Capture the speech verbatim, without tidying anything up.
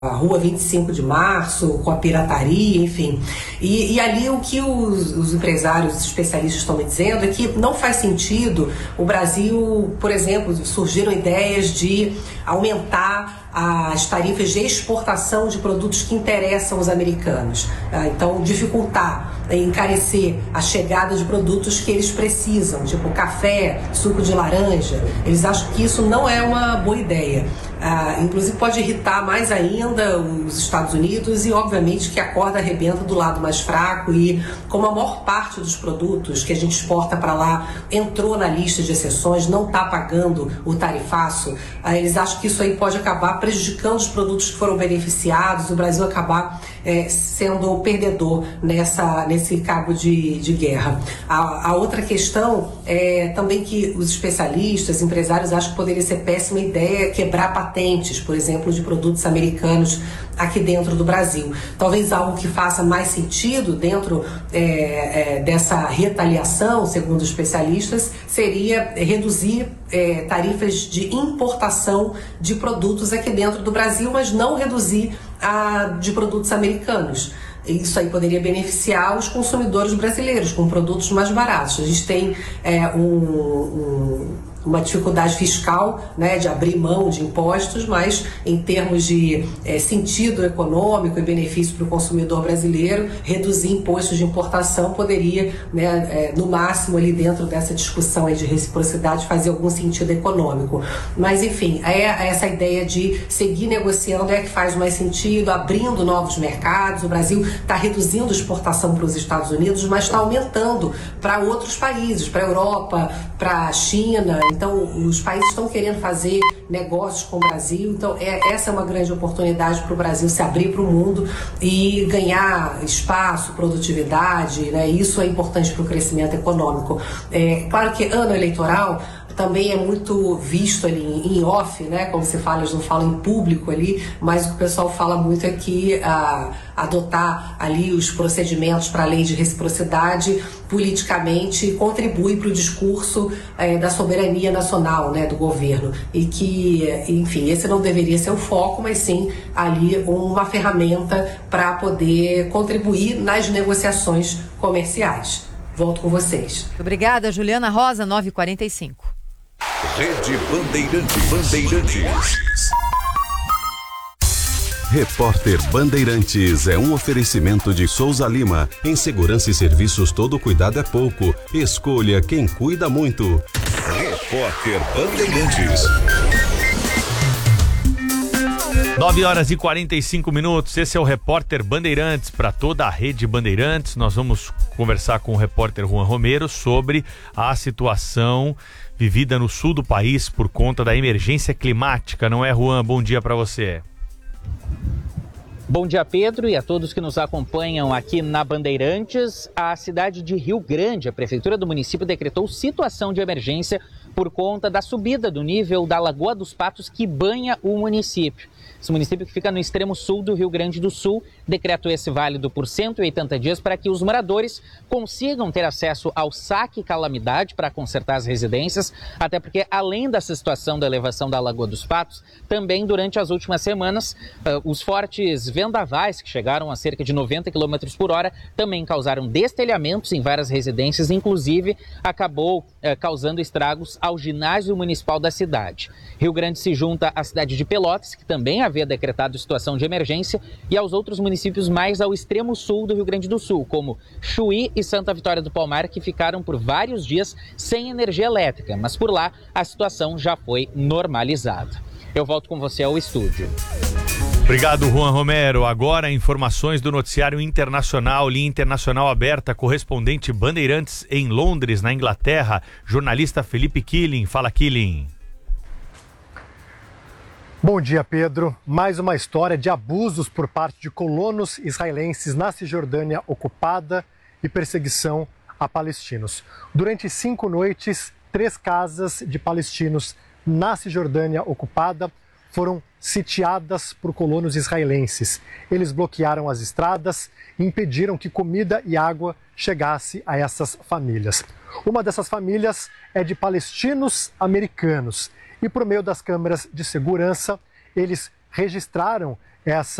a Rua vinte e cinco de março, com a pirataria, enfim. E, e ali o que os, os empresários, os especialistas estão me dizendo é que não faz sentido o Brasil, por exemplo, surgiram ideias de aumentar as tarifas de exportação de produtos que interessam os americanos. Então, dificultar, encarecer a chegada de produtos que eles precisam, tipo café, suco de laranja. Eles acham que isso não é uma boa ideia. Ah, inclusive pode irritar mais ainda os Estados Unidos e obviamente que a corda arrebenta do lado mais fraco, e como a maior parte dos produtos que a gente exporta para lá entrou na lista de exceções, não está pagando o tarifaço, ah, eles acham que isso aí pode acabar prejudicando os produtos que foram beneficiados, o Brasil acabar é, sendo o perdedor nessa, nesse cabo de, de guerra. A, a outra questão é também que os especialistas, empresários acham que poderia ser péssima ideia quebrar patentes, por exemplo, de produtos americanos aqui dentro do Brasil. Talvez algo que faça mais sentido dentro é, é, dessa retaliação, segundo os especialistas, seria reduzir é, tarifas de importação de produtos aqui dentro do Brasil, mas não reduzir a de produtos americanos. Isso aí poderia beneficiar os consumidores brasileiros com produtos mais baratos. A gente tem é, um, um uma dificuldade fiscal, né, de abrir mão de impostos, mas em termos de é, sentido econômico e benefício para o consumidor brasileiro, reduzir impostos de importação poderia, né, é, no máximo ali dentro dessa discussão aí de reciprocidade, fazer algum sentido econômico. Mas enfim, é essa ideia de seguir negociando é que faz mais sentido, abrindo novos mercados. O Brasil está reduzindo a exportação para os Estados Unidos, mas está aumentando para outros países, para a Europa, para a China. Então, os países estão querendo fazer negócios com o Brasil. Então, é, essa é uma grande oportunidade para o Brasil se abrir para o mundo e ganhar espaço, produtividade, né? Isso é importante para o crescimento econômico. É claro que ano eleitoral também é muito visto ali em off, né? Como você fala, eles não falam em público ali, mas o que o pessoal fala muito é que a, adotar ali os procedimentos para a lei de reciprocidade politicamente contribui para o discurso é, da soberania nacional, né, do governo, e que, enfim, esse não deveria ser o foco, mas sim ali uma ferramenta para poder contribuir nas negociações comerciais. Volto com vocês. Obrigada, Juliana Rosa, nove e quarenta e cinco. Rede Bandeirantes. Bandeirantes. Repórter Bandeirantes é um oferecimento de Souza Lima. Em segurança e serviços, todo cuidado é pouco. Escolha quem cuida muito. Repórter Bandeirantes. nove horas e quarenta e cinco minutos, esse é o Repórter Bandeirantes para toda a rede Bandeirantes. Nós vamos conversar com o repórter Juan Romero sobre a situação vivida no sul do país por conta da emergência climática, não é, Juan? Bom dia para você. Bom dia, Pedro, e a todos que nos acompanham aqui na Bandeirantes. A cidade de Rio Grande, a prefeitura do município, decretou situação de emergência por conta da subida do nível da Lagoa dos Patos que banha o município. Esse município que fica no extremo sul do Rio Grande do Sul, decreto esse válido por cento e oitenta dias para que os moradores consigam ter acesso ao saque calamidade para consertar as residências, até porque além dessa situação da elevação da Lagoa dos Patos, também durante as últimas semanas, uh, os fortes vendavais que chegaram a cerca de noventa quilômetros por hora também causaram destelhamentos em várias residências, inclusive acabou uh, causando estragos ao ginásio municipal da cidade. Rio Grande se junta à cidade de Pelotas, que também havia decretado situação de emergência, e aos outros municípios mais ao extremo sul do Rio Grande do Sul, como Chuí e Santa Vitória do Palmar, que ficaram por vários dias sem energia elétrica, mas por lá a situação já foi normalizada. Eu volto com você ao estúdio. Obrigado, Juan Romero. Agora, informações do noticiário internacional, linha internacional aberta, correspondente Bandeirantes em Londres, na Inglaterra, jornalista Felipe Killing. Fala, Killing. Bom dia, Pedro. Mais uma história de abusos por parte de colonos israelenses na Cisjordânia ocupada e perseguição a palestinos. Durante cinco noites, três casas de palestinos na Cisjordânia ocupada foram sitiadas por colonos israelenses. Eles bloquearam as estradas e impediram que comida e água chegasse a essas famílias. Uma dessas famílias é de palestinos americanos. E por meio das câmeras de segurança, eles registraram essa